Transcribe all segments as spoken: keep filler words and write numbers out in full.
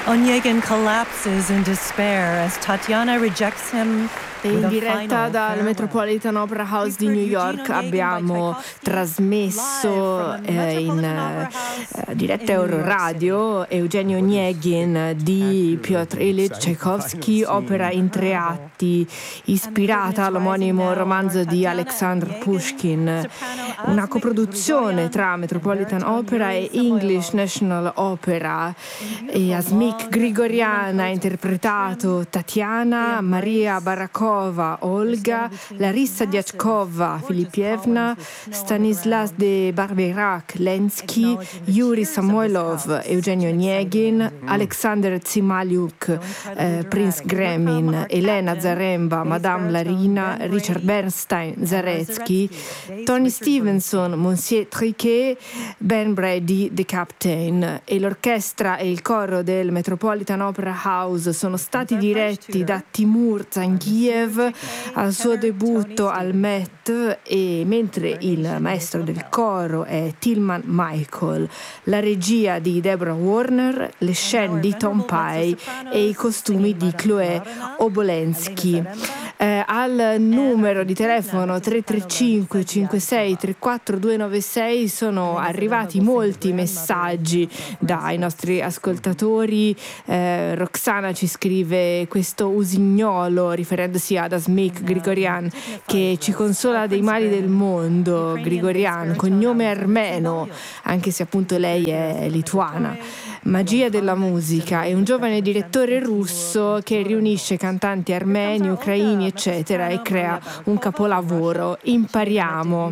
Onegin collapses in despair as Tatiana rejects him. E in diretta dal Metropolitan Opera House di New York abbiamo trasmesso eh, in eh, diretta Euroradio Eugenio Onegin di Piotr Ilyich Tchaikovsky, opera in tre atti ispirata all'omonimo romanzo di Alexander Pushkin, una coproduzione tra Metropolitan Opera e English National Opera. E Asmik Grigorian ha interpretato Tatiana, Maria Barakova Olga, Larissa Diachkova Filipievna, Stanislas de Barberac Lenski, Yuri Samoilov Eugenio Onegin, Alexander Tsimalyuk eh, Prince Gremin, Elena Zaremba Madame Larina, Richard Bernstein Zaretsky, Tony Stevenson Monsieur Triquet, Ben Brady The Captain. E l'orchestra e il coro del Metropolitan Opera House sono stati diretti da Timur Zangiev al suo debutto al Met, e mentre il maestro del coro è Tilman Michael, la regia di Deborah Warner, le scene di Tom Pye e i costumi di Chloé Obolensky. Eh, al numero di telefono tre tre cinque cinque sei tre quattro due nove sei sono arrivati molti messaggi dai nostri ascoltatori. eh, Roxana ci scrive questo usignolo, riferendosi ad Asmik Grigorian, che ci consola dei mali del mondo. Grigorian, cognome armeno, anche se appunto lei è lituana. Magia della musica è un giovane direttore russo che riunisce cantanti armeni, ucraini eccetera e crea un capolavoro. Impariamo.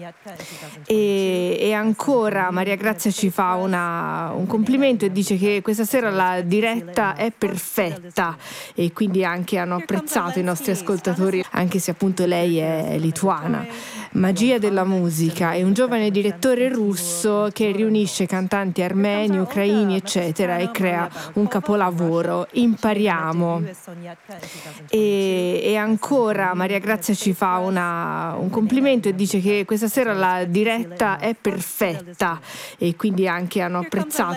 E, e ancora Maria Grazia ci fa una, un complimento e dice che questa sera la diretta è perfetta, e quindi anche hanno apprezzato i nostri ascoltatori, anche se appunto lei è lituana. Magia della musica è un giovane direttore russo che riunisce cantanti armeni, ucraini eccetera e crea un capolavoro. Impariamo. E, e ancora Maria Grazia ci fa una, un complimento e dice che questa sera la diretta è perfetta, e quindi anche hanno apprezzato